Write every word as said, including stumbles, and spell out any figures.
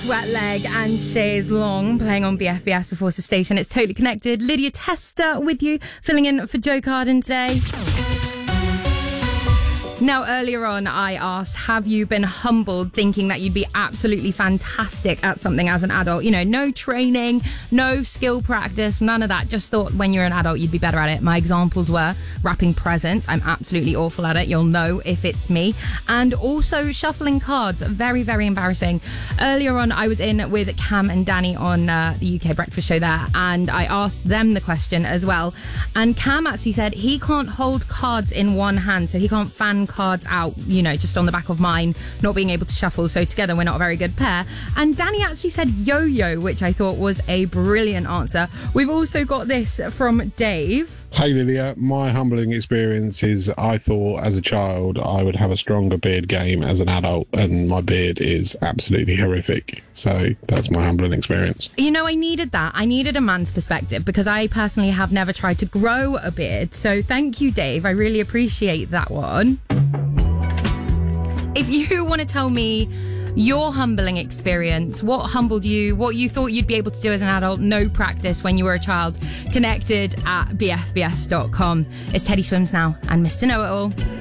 Wet Leg and Chaise Long playing on B F B S, the Forces Station. It's Totally Connected. Lydia Tester with you, filling in for Joe Carden today. Now, earlier on, I asked, have you been humbled thinking that you'd be absolutely fantastic at something as an adult? You know, no training, no skill practice, none of that. Just thought when you're an adult, you'd be better at it. My examples were wrapping presents. I'm absolutely awful at it. You'll know if it's me. And also shuffling cards. Very, very embarrassing. Earlier on, I was in with Cam and Danny on uh, the U K Breakfast Show there, and I asked them the question as well. And Cam actually said he can't hold cards in one hand, so he can't fan cards out, you know, just on the back of mine, not being able to shuffle, so together we're not a very good pair. And Danny actually said yo-yo, which I thought was a brilliant answer. We've also got this from Dave. Hey Lydia, my humbling experience is I thought as a child I would have a stronger beard game as an adult, and my beard is absolutely horrific. So that's my humbling experience. You know, I needed that. I needed a man's perspective because I personally have never tried to grow a beard. So thank you, Dave. I really appreciate that one. If you want to tell me your humbling experience, what humbled you, what you thought you'd be able to do as an adult, no practice when you were a child, connected at b f b s dot com. It's Teddy Swims now and Mister Know-It-All.